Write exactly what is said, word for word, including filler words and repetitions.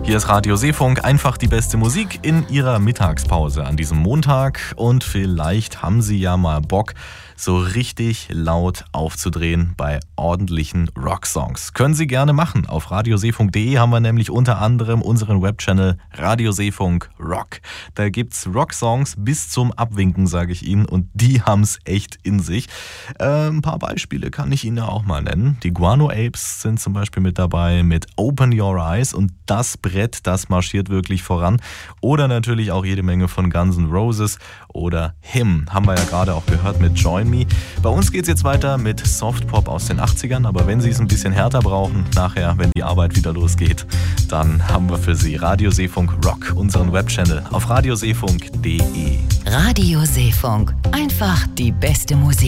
Hier ist Radio Seefunk, einfach die beste Musik in Ihrer Mittagspause an diesem Montag. Und vielleicht haben Sie ja mal Bock, so richtig laut aufzudrehen bei ordentlichen Rocksongs. Können Sie gerne machen. Auf radioseefunk punkt de haben wir nämlich unter anderem unseren Webchannel Radio Seefunk Rock. Da gibt's Rocksongs bis zum Abwinken, sage ich Ihnen, und die haben's echt in sich. Äh, ein paar Beispiele kann ich Ihnen ja auch mal nennen. Die Guano Apes sind zum Beispiel mit dabei mit Open Your Eyes, und das Brett, das marschiert wirklich voran. Oder natürlich auch jede Menge von Guns N' Roses oder Him, haben wir ja gerade auch gehört mit Join Me. Bei uns geht's jetzt weiter mit Softpop aus den achtzigern, aber wenn Sie es ein bisschen härter brauchen, nachher, wenn die Arbeit wieder losgeht, dann haben wir für Sie Radio Seefunk Rock, unseren Webchannel auf radioseefunk punkt de. Radio Seefunk, einfach die beste Musik.